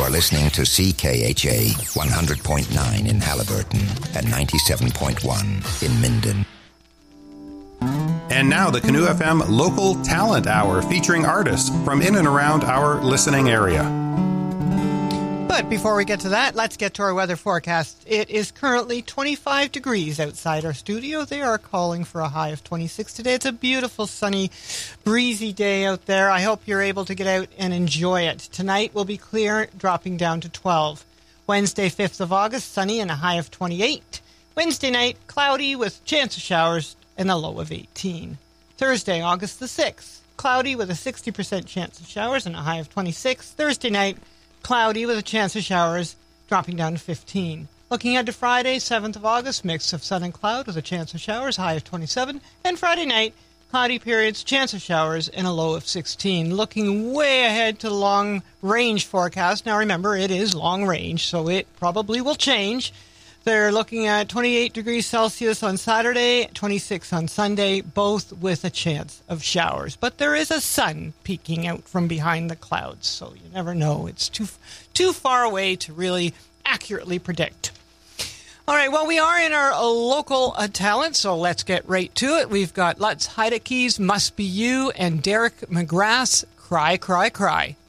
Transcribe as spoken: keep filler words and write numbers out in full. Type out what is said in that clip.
are listening to C K H A one hundred point nine in Halliburton and ninety-seven point one in Minden. And now the Canoe F M Local Talent Hour, featuring artists from in and around our listening area. But before we get to that, let's get to our weather forecast. It is currently twenty-five degrees outside our studio. They are calling for a high of twenty-six today. It's a beautiful, sunny, breezy day out there. I hope you're able to get out and enjoy it. Tonight will be clear, dropping down to twelve. Wednesday, fifth of August, sunny and a high of twenty-eight. Wednesday night, cloudy with chance of showers and a low of eighteen. Thursday, August the sixth, cloudy with a sixty percent chance of showers and a high of twenty-six. Thursday night, cloudy with a chance of showers, dropping down to fifteen. Looking ahead to Friday, seventh of August, mix of sun and cloud with a chance of showers, high of twenty-seven. And Friday night, cloudy periods, chance of showers, and a low of sixteen. Looking way ahead to the long-range forecast. Now remember, it is long-range, so it probably will change. They're looking at twenty-eight degrees Celsius on Saturday, twenty-six on Sunday, both with a chance of showers. But there is a sun peeking out from behind the clouds, so you never know. It's too too far away to really accurately predict. All right, well, we are in our uh, local uh, talent, so let's get right to it. We've got Lutz Heidekeys, Must Be You, and Derek McGrath's Cry, Cry, Cry.